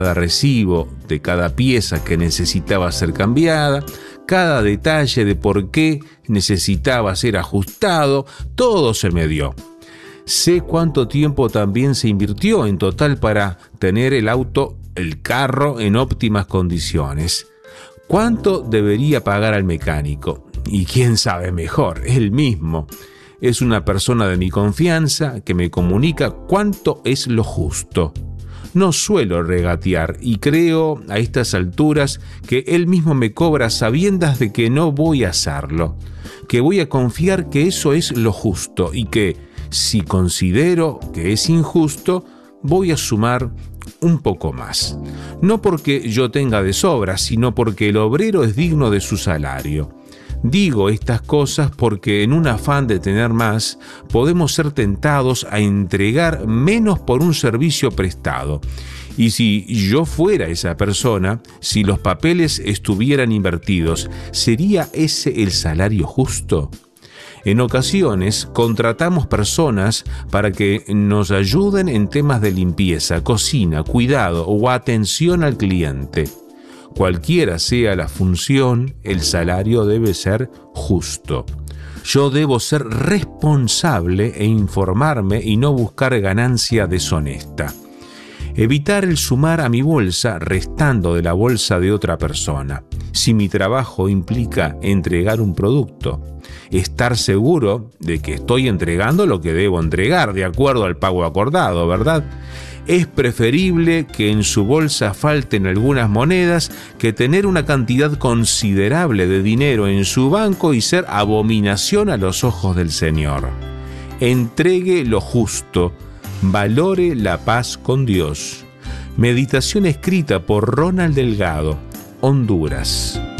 recibo de cada pieza que necesitaba ser cambiada, cada detalle de por qué necesitaba ser ajustado, todo se me dio. Sé cuánto tiempo también se invirtió en total para tener el carro en óptimas condiciones. ¿Cuánto debería pagar al mecánico? Y quién sabe mejor, él mismo. Es una persona de mi confianza que me comunica cuánto es lo justo. No suelo regatear y creo a estas alturas que él mismo me cobra sabiendas de que no voy a hacerlo, que voy a confiar que eso es lo justo y que, si considero que es injusto, voy a sumar un poco más. No porque yo tenga de sobra, sino porque el obrero es digno de su salario. Digo estas cosas porque en un afán de tener más, podemos ser tentados a entregar menos por un servicio prestado. Y si yo fuera esa persona, si los papeles estuvieran invertidos, ¿sería ese el salario justo? En ocasiones contratamos personas para que nos ayuden en temas de limpieza, cocina, cuidado o atención al cliente. Cualquiera sea la función, el salario debe ser justo. Yo debo ser responsable e informarme y no buscar ganancia deshonesta. Evitar el sumar a mi bolsa restando de la bolsa de otra persona. Si mi trabajo implica entregar un producto, estar seguro de que estoy entregando lo que debo entregar de acuerdo al pago acordado, ¿verdad? Es preferible que en su bolsa falten algunas monedas que tener una cantidad considerable de dinero en su banco y ser abominación a los ojos del Señor. Entregue lo justo, valore la paz con Dios. Meditación escrita por Ronald Delgado, Honduras.